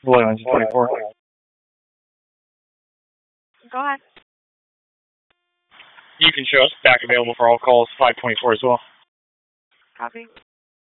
Below engine 24. Go ahead. You can show us back available for all calls 524 as well. Copy.